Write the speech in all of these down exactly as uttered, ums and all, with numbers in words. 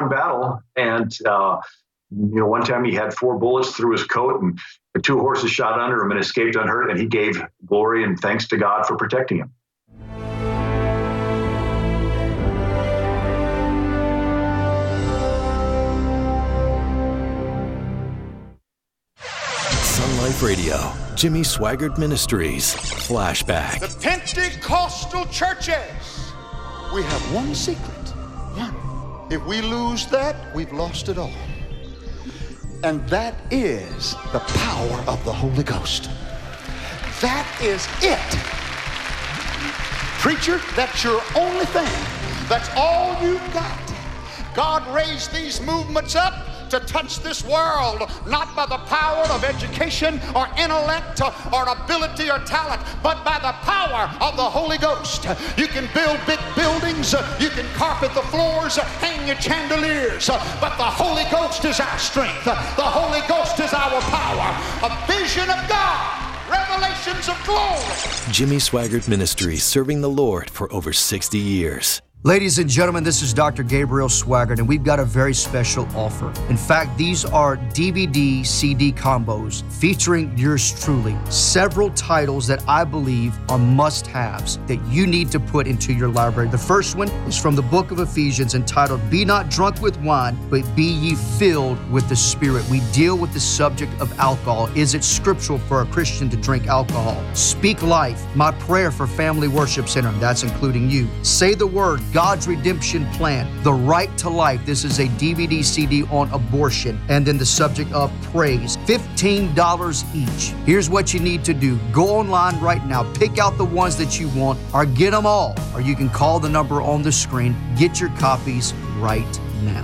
battle. And, uh, you know, one time he had four bullets through his coat and the two horses shot under him and escaped unhurt. And he gave glory and thanks to God for protecting him. Sun Life Radio, Jimmy Swaggart Ministries, Flashback. The Pentecostal churches, we have one secret. One. If we lose that, we've lost it all. And that is the power of the Holy Ghost. That is it. Preacher, that's your only thing. That's all you've got. God raised these movements up to touch this world, not by the power of education or intellect or, or ability or talent, but by the power of the Holy Ghost. You can build big buildings, you can carpet the floors, hang your chandeliers, but the Holy Ghost is our strength. The Holy Ghost is our power. A vision of God, revelations of glory. Jimmy Swaggart Ministries, serving the Lord for over sixty years. Ladies and gentlemen, this is Doctor Gabriel Swaggart, and we've got a very special offer. In fact, these are D V D C D combos featuring yours truly. Several titles that I believe are must-haves that you need to put into your library. The first one is from the book of Ephesians entitled, Be Not Drunk with Wine, but Be Ye Filled with the Spirit. We deal with the subject of alcohol. Is it scriptural for a Christian to drink alcohol? Speak Life, my prayer for Family Worship Center, that's including you. Say the Word, God's Redemption Plan, The Right to Life. This is a D V D C D on abortion. And then the subject of praise, fifteen dollars each. Here's what you need to do. Go online right now, pick out the ones that you want, or get them all. Or you can call the number on the screen. Get your copies right now.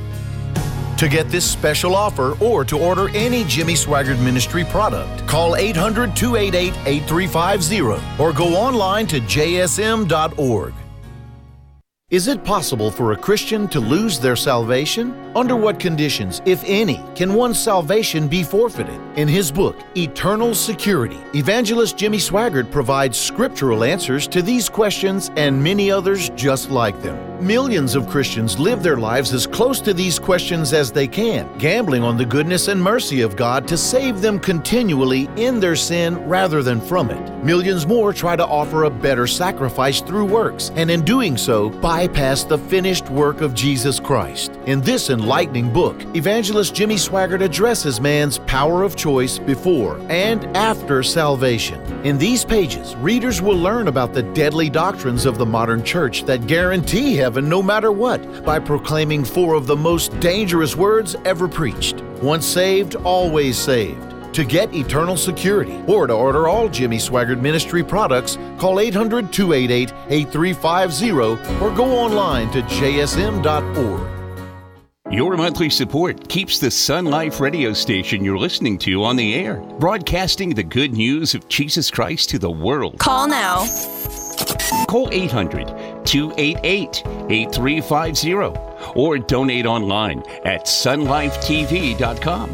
To get this special offer or to order any Jimmy Swaggart Ministry product, call eight hundred, two eight eight, eight three five zero or go online to j s m dot org. Is it possible for a Christian to lose their salvation? Under what conditions, if any, can one's salvation be forfeited? In his book, Eternal Security, Evangelist Jimmy Swaggart provides scriptural answers to these questions and many others just like them. Millions of Christians live their lives as close to these questions as they can, gambling on the goodness and mercy of God to save them continually in their sin rather than from it. Millions more try to offer a better sacrifice through works, and in doing so, bypass the finished work of Jesus Christ. In this enlightening book, Evangelist Jimmy Swaggart addresses man's power of choice before and after salvation. In these pages, readers will learn about the deadly doctrines of the modern church that guarantee heaven no matter what by proclaiming four of the most dangerous words ever preached. Once saved, always saved. To get eternal security or to order all Jimmy Swaggart Ministry products, call eight hundred, two eight eight, eight three five zero or go online to j s m dot org. Your monthly support keeps the Sun Life radio station you're listening to on the air, broadcasting the good news of Jesus Christ to the world. Call now. Call eight hundred, two eight eight, eight three five zero or donate online at sun life t v dot com.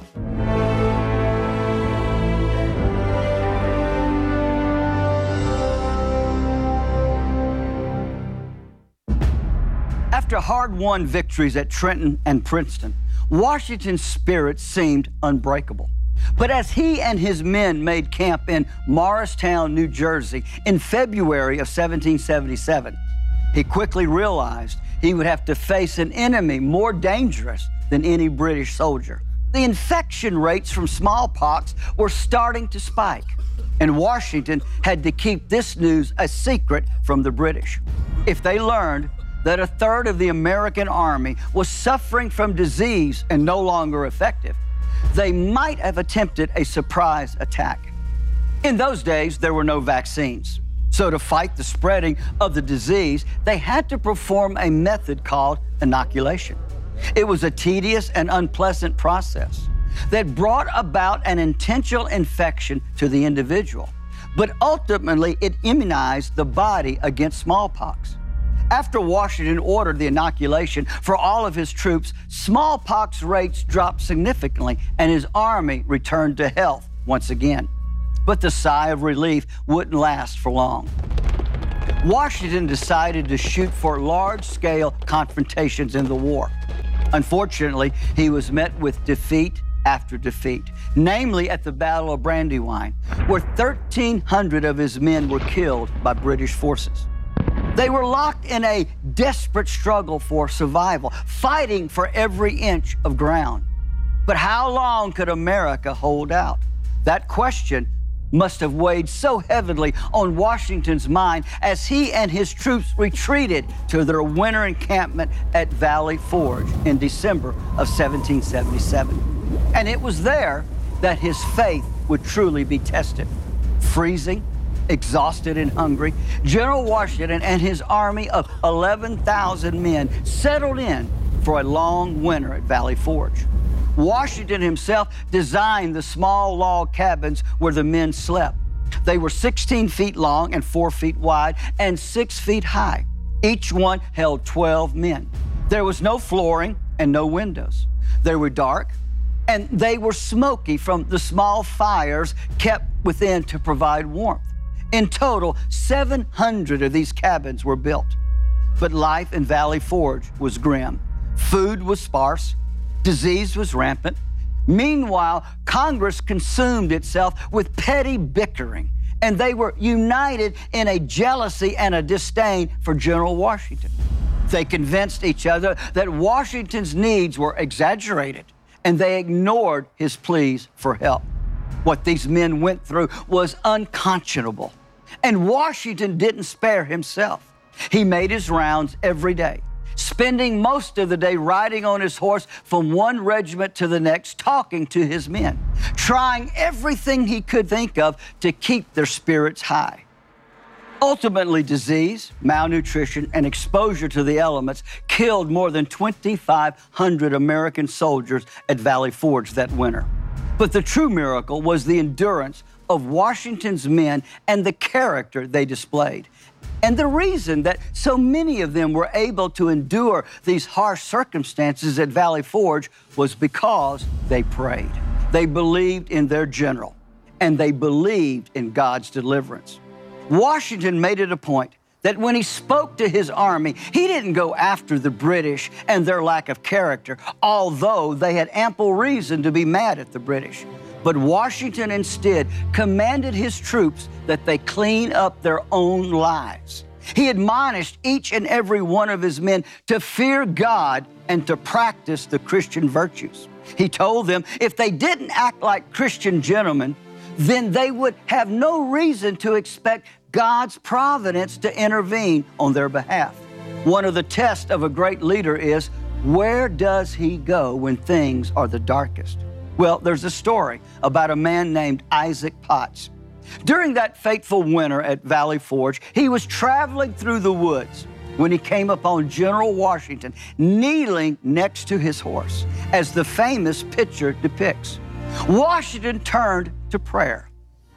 After hard-won victories at Trenton and Princeton, Washington's spirit seemed unbreakable. But as he and his men made camp in Morristown, New Jersey in February of seventeen seventy-seven, he quickly realized he would have to face an enemy more dangerous than any British soldier. The infection rates from smallpox were starting to spike, and Washington had to keep this news a secret from the British. If they learned that a third of the American army was suffering from disease and no longer effective, they might have attempted a surprise attack. In those days, there were no vaccines. So to fight the spreading of the disease, they had to perform a method called inoculation. It was a tedious and unpleasant process that brought about an intentional infection to the individual, but ultimately it immunized the body against smallpox. After Washington ordered the inoculation for all of his troops, smallpox rates dropped significantly and his army returned to health once again. But the sigh of relief wouldn't last for long. Washington decided to shoot for large-scale confrontations in the war. Unfortunately, he was met with defeat after defeat, namely at the Battle of Brandywine, where thirteen hundred of his men were killed by British forces. They were locked in a desperate struggle for survival, fighting for every inch of ground. But how long could America hold out? That question must have weighed so heavily on Washington's mind as he and his troops retreated to their winter encampment at Valley Forge in December of seventeen seventy-seven. And it was there that his faith would truly be tested. Freezing, exhausted and hungry, General Washington and his army of eleven thousand men settled in for a long winter at Valley Forge. Washington himself designed the small log cabins where the men slept. They were sixteen feet long and four feet wide and six feet high. Each one held twelve men. There was no flooring and no windows. They were dark, and they were smoky from the small fires kept within to provide warmth. In total, seven hundred of these cabins were built. But life in Valley Forge was grim. Food was sparse. Disease was rampant. Meanwhile, Congress consumed itself with petty bickering, and they were united in a jealousy and a disdain for General Washington. They convinced each other that Washington's needs were exaggerated, and they ignored his pleas for help. What these men went through was unconscionable, and Washington didn't spare himself. He made his rounds every day, spending most of the day riding on his horse from one regiment to the next, talking to his men, trying everything he could think of to keep their spirits high. Ultimately, disease, malnutrition, and exposure to the elements killed more than twenty-five hundred American soldiers at Valley Forge that winter. But the true miracle was the endurance of Washington's men and the character they displayed. And the reason that so many of them were able to endure these harsh circumstances at Valley Forge was because they prayed. They believed in their general, and they believed in God's deliverance. Washington made it a point that when he spoke to his army, he didn't go after the British and their lack of character, although they had ample reason to be mad at the British. But Washington instead commanded his troops that they clean up their own lives. He admonished each and every one of his men to fear God and to practice the Christian virtues. He told them if they didn't act like Christian gentlemen, then they would have no reason to expect God's providence to intervene on their behalf. One of the tests of a great leader is, where does he go when things are the darkest? Well, there's a story about a man named Isaac Potts. During that fateful winter at Valley Forge, he was traveling through the woods when he came upon General Washington kneeling next to his horse, as the famous picture depicts. Washington turned to prayer.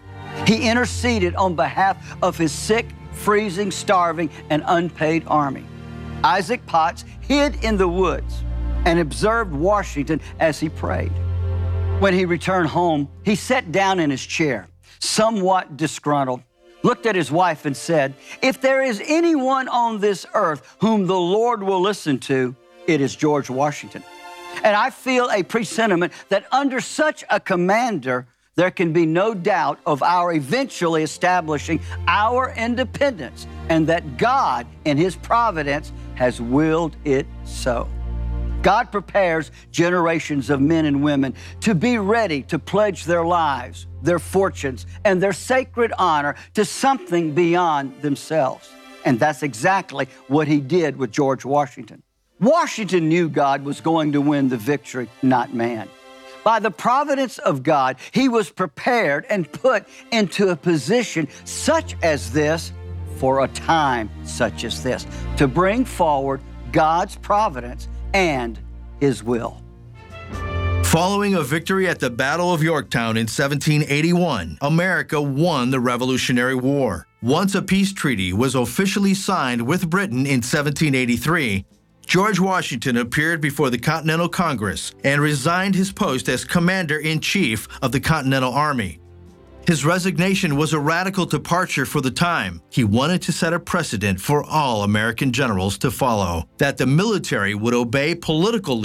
He interceded on behalf of his sick, freezing, starving, and unpaid army. Isaac Potts hid in the woods and observed Washington as he prayed. When he returned home, he sat down in his chair, somewhat disgruntled, looked at his wife and said, "If there is anyone on this earth whom the Lord will listen to, it is George Washington. And I feel a presentiment that under such a commander, there can be no doubt of our eventually establishing our independence, and that God, in His providence, has willed it so." God prepares generations of men and women to be ready to pledge their lives, their fortunes, and their sacred honor to something beyond themselves. And that's exactly what He did with George Washington. Washington knew God was going to win the victory, not man. By the providence of God, he was prepared and put into a position such as this for a time such as this, to bring forward God's providence and His will. Following a victory at the Battle of Yorktown in seventeen eighty-one, America won the Revolutionary War. Once a peace treaty was officially signed with Britain in seventeen eighty-three, George Washington appeared before the Continental Congress and resigned his post as Commander-in-Chief of the Continental Army. His resignation was a radical departure for the time. He wanted to set a precedent for all American generals to follow, that the military would obey political leaders